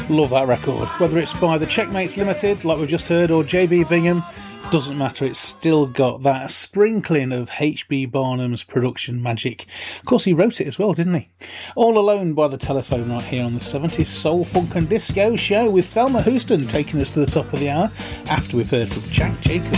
Love that record. Whether it's by the Checkmates Limited, like we've just heard, or JB Bingham, doesn't matter, it's still got that sprinkling of H.B. Barnum's production magic. Of course, he wrote it as well, didn't he? All Alone by The Telephone right here on the 70s Soul, Funk and Disco show with Thelma Houston taking us to the top of the hour after we've heard from Jack Jacobs.